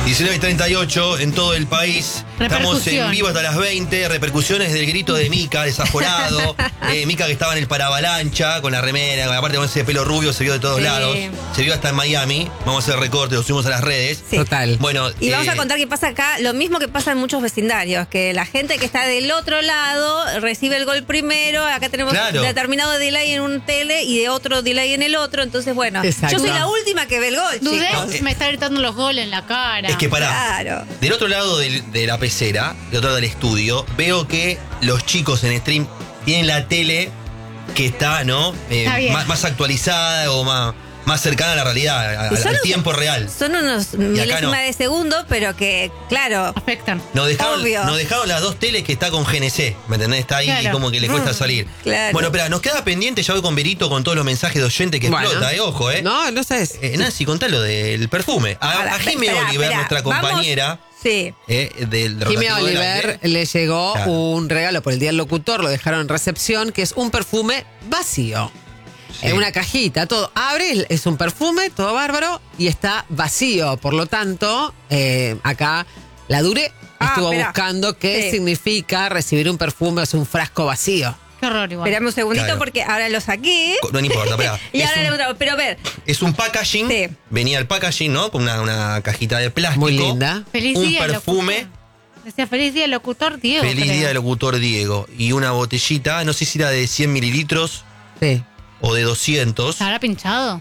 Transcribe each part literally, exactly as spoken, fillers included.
diecinueve y treinta y ocho en todo el país. Estamos en vivo hasta las veinte. Repercusiones del grito de Mica, desaforado. eh, Mica que estaba en el paravalancha con la remera, aparte con ese pelo rubio, se vio de todos sí. lados. Se vio hasta en Miami. Vamos a hacer recortes, lo subimos a las redes. Sí. Total. Bueno, y eh, vamos a contar qué pasa acá. Lo mismo que pasa en muchos vecindarios, que la gente que está del otro lado recibe el gol primero. Acá tenemos claro. determinado delay en un tele y de otro delay en el otro. Entonces, bueno, Exacto. yo soy la última que ve el gol. Dudé, chicos. me está gritando los goles en la cara. Es que pará, claro. del otro lado de, de la pecera, del otro lado del estudio, veo que los chicos en stream tienen la tele que está, ¿no? Eh, está más, más actualizada o más, más cercana a la realidad, a, al unos, tiempo real. Son unos milésimas no. de segundo, pero que, claro, afectan. Nos dejaron, nos dejaron las dos teles que está con G N C, ¿me entendés? Está ahí claro. y como que le cuesta salir. Claro. Bueno, pero nos queda pendiente, ya voy con Berito con todos los mensajes de oyente que bueno. explota, eh, ojo, eh. No, no sabes. Eh, Nancy, contalo del perfume. A, a, a Jimmy Oliver, espera, nuestra compañera. Vamos. Sí. Eh, del Jimmy Oliver le llegó claro. un regalo por el Día del Locutor, lo dejaron en recepción, que es un perfume vacío. Sí. En una cajita, todo. Abre, es un perfume, todo bárbaro, y está vacío. Por lo tanto, eh, acá la Dure ah, estuvo espera. buscando qué sí. significa recibir un perfume, o sea, un frasco vacío. Qué horror, igual. Esperame un segundito claro. porque ahora lo saqué. No, no importa, espera. y es ahora un, le otra, pero a ver. Es un packaging. Sí. Venía el packaging, ¿no? Con una, una cajita de plástico. Muy linda. Feliz un día perfume. Locutor. Decía feliz día del locutor Diego. Feliz creo. día del locutor Diego. Y una botellita, no sé si era de cien mililitros. Sí. O de doscientos. ¿Se habrá pinchado?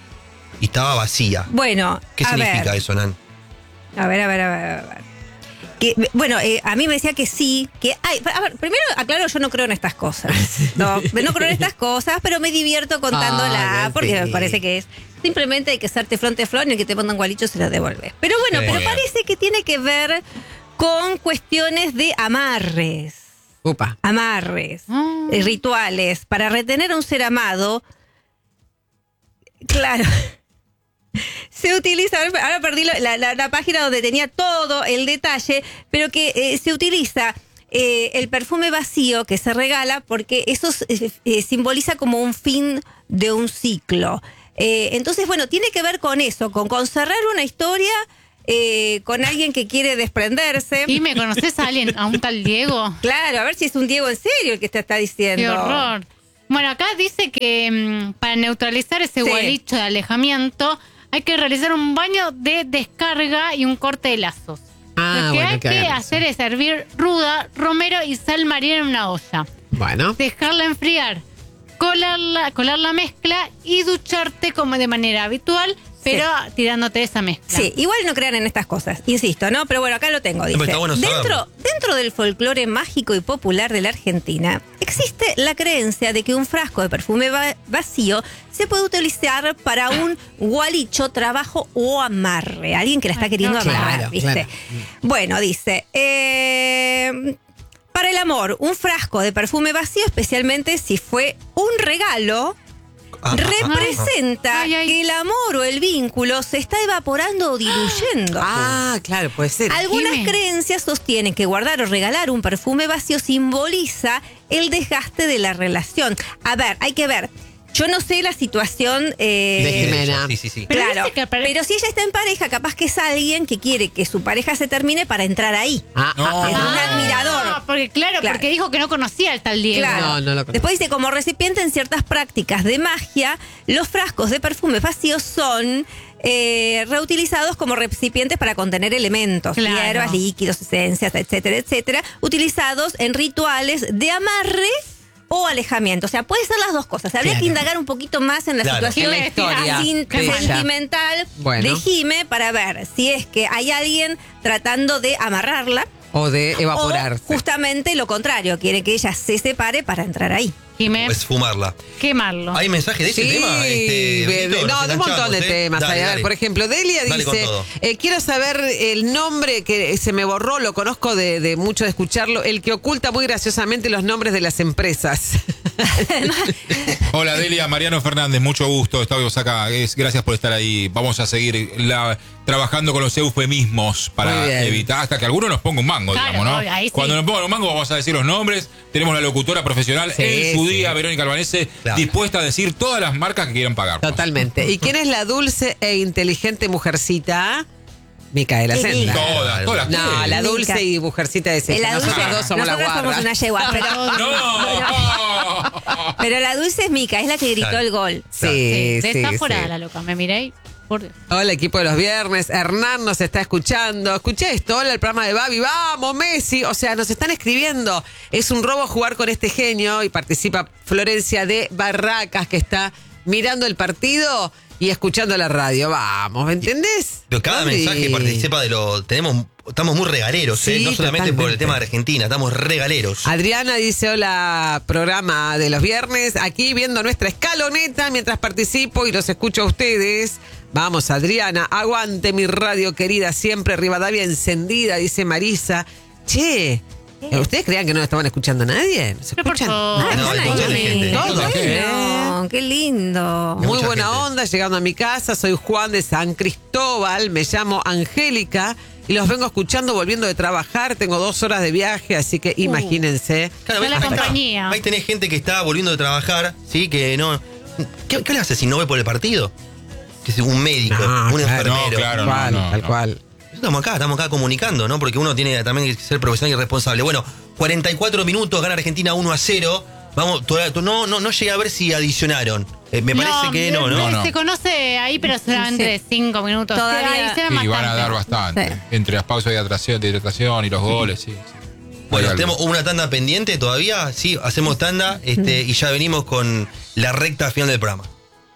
Y estaba vacía. Bueno, ¿qué a significa ver. eso, Nan? A ver, a ver, a ver, a ver. Que, bueno, eh, a mí me decía que sí, que hay. A ver, primero aclaro, yo no creo en estas cosas. No, no creo en estas cosas, pero me divierto contándola, ah, porque me parece que es. Simplemente hay que hacerte front a front y el que te ponga un gualicho se lo devuelve. Pero bueno, sí. pero parece que tiene que ver con cuestiones de amarres. Upa. Amarres, mm. eh, rituales, para retener a un ser amado. Claro. Se utiliza, ahora perdí la, la, la página donde tenía todo el detalle, pero que eh, se utiliza eh, el perfume vacío que se regala porque eso eh, eh, simboliza como un fin de un ciclo. Eh, entonces, bueno, tiene que ver con eso, con, con cerrar una historia eh, con alguien que quiere desprenderse. ¿Y me conoces a alguien, a un tal Diego? Claro, a ver si es un Diego en serio el que te está diciendo. Qué horror. Bueno, acá dice que mmm, para neutralizar ese sí. gualicho de alejamiento hay que realizar un baño de descarga y un corte de lazos. Ah, Lo que bueno, hay que eso. hacer es hervir ruda, romero y sal marina en una olla. Bueno. Dejarla enfriar, colarla, colar la mezcla y ducharte como de manera habitual, pero sí. tirándote esa mezcla. Sí, igual no crean en estas cosas, insisto, ¿no? Pero bueno, acá lo tengo, dice. Está bueno dentro, dentro del folclore mágico y popular de la Argentina, existe la creencia de que un frasco de perfume va- vacío se puede utilizar para un gualicho, trabajo o amarre. Alguien que la está queriendo claro, amarrar, ¿viste? Claro. Bueno, dice... Eh, para el amor, un frasco de perfume vacío, especialmente si fue un regalo... Ah, representa ay, ay. que el amor o el vínculo se está evaporando o diluyendo. Ah, claro, puede ser. Algunas Dime. creencias sostienen que guardar o regalar un perfume vacío simboliza el desgaste de la relación. A ver, hay que ver. Yo no sé la situación eh, de Jimena. Sí, sí, sí. Claro, Pero, que apare- pero si ella está en pareja, capaz que es alguien que quiere que su pareja se termine para entrar ahí. Ah, No. ah, Es un ah. admirador. No, porque claro, Claro. porque dijo que no conocía al tal Diego. Claro. No, no lo conozco. Después dice, como recipiente en ciertas prácticas de magia, los frascos de perfume vacíos son eh, reutilizados como recipientes para contener elementos, Claro. hierbas, líquidos, esencias, etcétera, etcétera, utilizados en rituales de amarre o alejamiento. O sea, puede ser las dos cosas. Habría Claro. que indagar un poquito más en la Claro. situación En la historia sin- de ella. sentimental Bueno. de Jime para ver si es que hay alguien tratando de amarrarla O de o evaporarse. justamente lo contrario, quiere que ella se separe para entrar ahí. Jimé, Es fumarla. quemarlo. ¿Hay mensaje de ese Sí, tema? Este, de- Berito? de- no, Nos de un montón de enganchamos, ¿eh? temas. Dale, Hay. A ver, dale. por ejemplo, Delia Dale con dice, todo. eh, quiero saber el nombre que se me borró, lo conozco de, de mucho de escucharlo, el que oculta muy graciosamente los nombres de las empresas. Hola Delia, Mariano Fernández, mucho gusto, estamos acá, es, gracias por estar ahí. Vamos a seguir la, trabajando con los eufemismos Muy para bien. evitar hasta que alguno nos ponga un mango, Claro, digamos, ¿no? obvio, ahí sí. Cuando nos pongan un mango vamos a decir los nombres, tenemos la locutora profesional Sí, en su sí. día, Verónica Albanese, Claro. dispuesta a decir todas las marcas que quieran pagar. Totalmente. ¿Y quién es la dulce e inteligente mujercita? Micaela Senda. Todas, todas. No, la Dulce Mica. y Mujercita de Sella. La Nosotros Dulce, dos somos la nosotras guarda. somos una yegua, pero, ¡No! pero la Dulce es Mica, es la que gritó Claro. el gol. Sí, sí, Desaforada sí. la loca, me miré y, por Dios. Hola, equipo de los viernes. Hernán nos está escuchando. Escuché esto. Hola, el programa de Babi. ¡Vamos, Messi! O sea, nos están escribiendo. Es un robo jugar con este genio. Y participa Florencia de Barracas, que está mirando el partido y escuchando la radio. Vamos, ¿me entendés? Pero cada Babi. mensaje participa de lo. Tenemos, estamos muy regaleros, Sí, ¿eh? No solamente por el totalmente. tema de Argentina, estamos regaleros. Adriana dice, hola, programa de los viernes, aquí viendo nuestra escaloneta mientras participo y los escucho a ustedes. Vamos, Adriana, aguante mi radio querida, siempre Rivadavia encendida, dice Marisa. Che, ¿ustedes creían que no estaban escuchando a nadie? ¿No se Pero por escuchan? favor. Ah, No, están hay un montón de ahí. gente. Todos, Mucha gente. ¿eh? No, qué lindo. Muy Mucha buena gente. onda, llegando a mi casa, soy Juan de San Cristóbal, me llamo Angélica y los vengo escuchando volviendo de trabajar, tengo dos horas de viaje, así que imagínense. Claro, Fue la ahí- compañía. Ahí tenés gente que está volviendo de trabajar, ¿sí? Que no. ¿Qué, qué le hace si no ve por el partido? Que es un médico, No, un claro. enfermero. No, claro. Tal cual, no, tal no. cual. Estamos acá, estamos acá comunicando, ¿no? Porque uno tiene también que ser profesional y responsable. Bueno, cuarenta y cuatro minutos, gana Argentina uno a cero. Vamos, todavía- no, no, no llegué a ver si adicionaron. Eh, me parece que no, ¿no? no, no. Se conoce ahí, pero solamente Sí. de cinco minutos. Todavía- Ahí será Y van a bastante. dar bastante. Sí. Entre las pausas de hidratación, de hidratación y los goles, sí. sí. Bueno, Hay algo. tenemos una tanda pendiente todavía. Sí, hacemos tanda este, y ya venimos con la recta final del programa.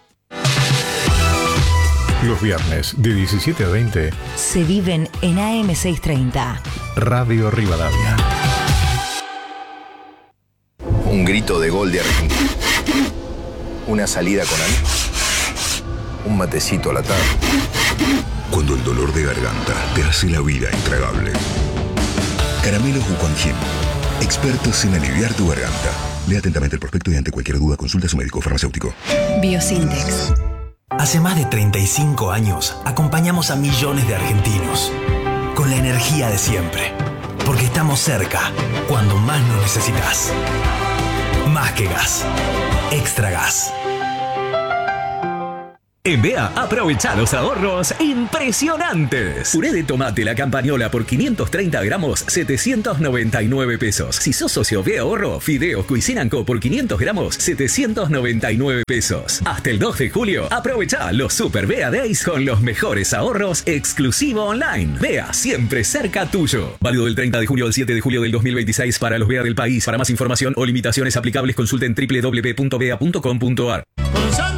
Los viernes de diecisiete a veinte, Se viven en A M seiscientos treinta. Radio Rivadavia. Un grito de gol de Argentina. Una salida con amigos. Un matecito a la tarde. Cuando el dolor de garganta te hace la vida intragable. Caramelos Wuquanjin, expertos en aliviar tu garganta. Lea atentamente el prospecto y ante cualquier duda consulta a su médico farmacéutico. Biosintex. Hace más de treinta y cinco años acompañamos a millones de argentinos con la energía de siempre, porque estamos cerca cuando más nos necesitas. Más que gas, extra gas. En B A, aprovecha los ahorros impresionantes. Puré de tomate La Campañola por quinientos treinta gramos, setecientos noventa y nueve pesos. Si sos socio B Ahorro, fideos Cuisine and Co por quinientos gramos, setecientos noventa y nueve pesos. Hasta el dos de julio, aprovecha los Super B A Days con los mejores ahorros exclusivo online. B A, siempre cerca tuyo. Válido del treinta de junio al siete de julio del dos mil veintiséis para los B A del país. Para más información o limitaciones aplicables, consulten doble u doble u doble u punto b a punto com punto a r.